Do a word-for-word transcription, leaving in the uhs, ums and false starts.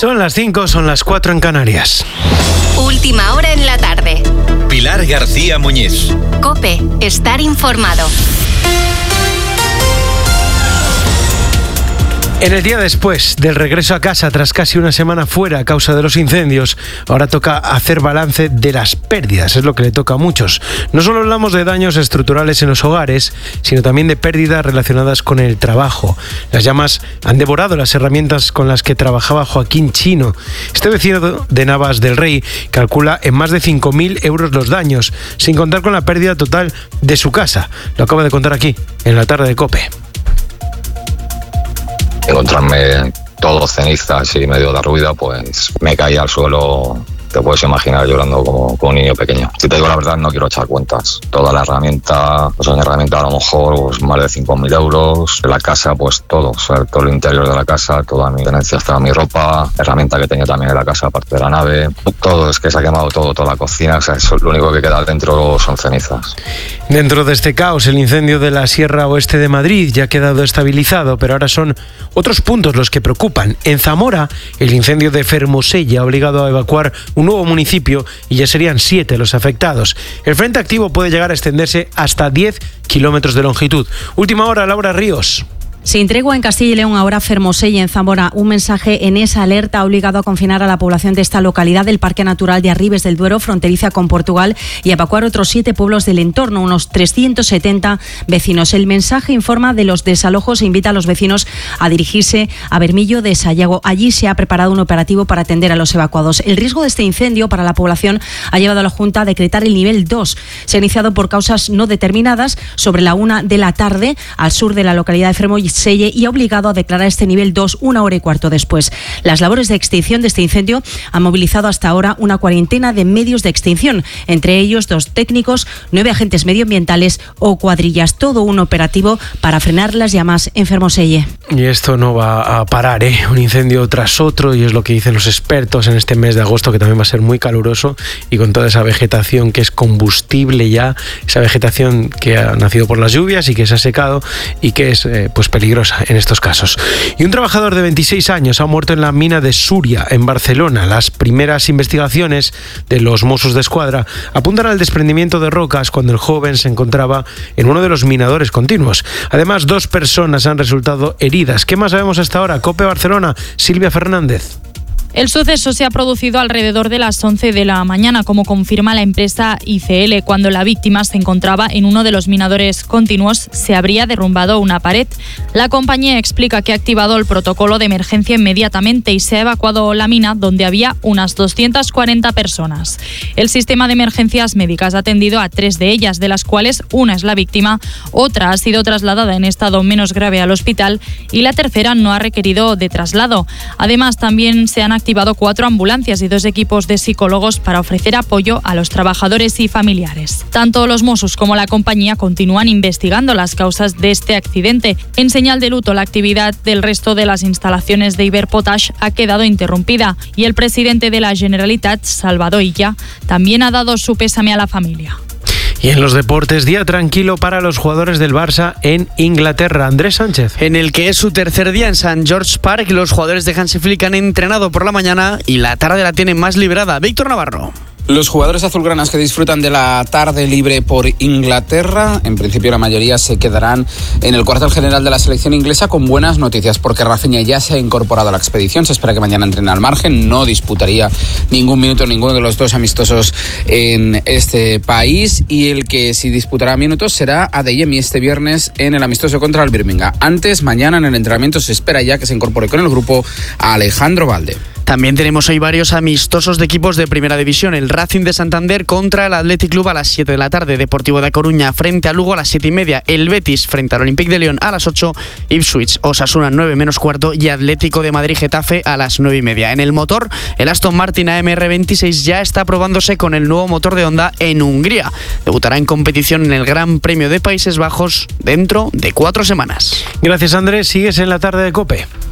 Son las cinco, son las cuatro en Canarias. Última hora en la tarde. Pilar García Muñiz. COPE, estar informado. En el día después del regreso a casa tras casi una semana fuera a causa de los incendios, ahora toca hacer balance de las pérdidas, es lo que le toca a muchos. No solo hablamos de daños estructurales en los hogares, sino también de pérdidas relacionadas con el trabajo. Las llamas han devorado las herramientas con las que trabajaba Joaquín Chino. Este vecino de Navas del Rey calcula en más de cinco mil euros los daños, sin contar con la pérdida total de su casa. Lo acaba de contar aquí, en la tarde de COPE. Encontrarme todo cenizas y medio derruida, pues me caí al suelo, te puedes imaginar, llorando como, como un niño pequeño. Si te digo la verdad, no quiero echar cuentas. Toda la herramienta, pues en herramienta a lo mejor pues más de cinco mil euros. La casa, pues todo, o sea, todo el interior de la casa, toda mi tenencia, toda mi ropa, herramienta que tenía también en la casa, aparte de la nave. Todo, es que se ha quemado todo, toda la cocina, o sea, eso, lo único que queda dentro son cenizas. Dentro de este caos, el incendio de la Sierra Oeste de Madrid ya ha quedado estabilizado, pero ahora son otros puntos los que preocupan. En Zamora, el incendio de Fermosella ha obligado a evacuar un nuevo municipio y ya serían siete los afectados. El frente activo puede llegar a extenderse hasta diez kilómetros de longitud. Última hora, Laura Ríos. Sin tregua en Castilla y León, ahora Fermosella en Zamora. Un mensaje en esa alerta ha obligado a confinar a la población de esta localidad del Parque Natural de Arribes del Duero, fronteriza con Portugal, y a evacuar otros siete pueblos del entorno, unos trescientos setenta vecinos. El mensaje informa de los desalojos e invita a los vecinos a dirigirse a Bermillo de Sayago. Allí se ha preparado un operativo para atender a los evacuados. El riesgo de este incendio para la población ha llevado a la Junta a decretar el nivel dos. Se ha iniciado por causas no determinadas sobre la una de la tarde al sur de la localidad de Fermosella y ha obligado a declarar este nivel dos una hora y cuarto después. Las labores de extinción de este incendio han movilizado hasta ahora una cuarentena de medios de extinción, entre ellos dos técnicos, nueve agentes medioambientales o cuadrillas. Todo un operativo para frenar las llamas en Fermosella. Y esto no va a parar, ¿eh? Un incendio tras otro, y es lo que dicen los expertos en este mes de agosto, que también va a ser muy caluroso, y con toda esa vegetación que es combustible ya, esa vegetación que ha nacido por las lluvias y que se ha secado y que es eh, pues peligrosa en estos casos. Y un trabajador de veintiséis años ha muerto en la mina de Súria, en Barcelona. Las primeras investigaciones de los Mossos d'Esquadra apuntan al desprendimiento de rocas cuando el joven se encontraba en uno de los minadores continuos. Además, dos personas han resultado heridas. ¿Qué más sabemos hasta ahora? COPE Barcelona, Silvia Fernández. El suceso se ha producido alrededor de las once de la mañana, como confirma la empresa I C L. Cuando la víctima se encontraba en uno de los minadores continuos, se habría derrumbado una pared. La compañía explica que ha activado el protocolo de emergencia inmediatamente y se ha evacuado la mina, donde había unas doscientas cuarenta personas. El sistema de emergencias médicas ha atendido a tres de ellas, de las cuales una es la víctima, otra ha sido trasladada en estado menos grave al hospital y la tercera no ha requerido de traslado. Además, también se han activado cuatro ambulancias y dos equipos de psicólogos para ofrecer apoyo a los trabajadores y familiares. Tanto los Mossos como la compañía continúan investigando las causas de este accidente. En señal de luto, la actividad del resto de las instalaciones de Iberpotash ha quedado interrumpida y el presidente de la Generalitat, Salvador Illa, también ha dado su pésame a la familia. Y en los deportes, día tranquilo para los jugadores del Barça en Inglaterra. Andrés Sánchez. En el que es su tercer día en Saint George Park, los jugadores de Hansi Flick han entrenado por la mañana y la tarde la tienen más liberada. Víctor Navarro. Los jugadores azulgranas que disfrutan de la tarde libre por Inglaterra, en principio la mayoría se quedarán en el cuartel general de la selección inglesa con buenas noticias, porque Rafinha ya se ha incorporado a la expedición. Se espera que mañana entrene al margen, no disputaría ningún minuto ninguno de los dos amistosos en este país, y el que sí disputará minutos será Adeyemi este viernes en el amistoso contra el Birmingham. Antes, mañana en el entrenamiento se espera ya que se incorpore con el grupo a Alejandro Valde. También tenemos hoy varios amistosos de equipos de Primera División. El Racing de Santander contra el Athletic Club a las siete de la tarde. Deportivo de A Coruña frente a Lugo a las siete y media. El Betis frente al Olympique de Lyon a las ocho. Ipswich, Osasuna nueve menos cuarto. Y Atlético de Madrid Getafe a las nueve y media. En el motor, el Aston Martin A M R veintiséis ya está probándose con el nuevo motor de Honda en Hungría. Debutará en competición en el Gran Premio de Países Bajos dentro de cuatro semanas. Gracias, Andrés. Sigues en la tarde de COPE.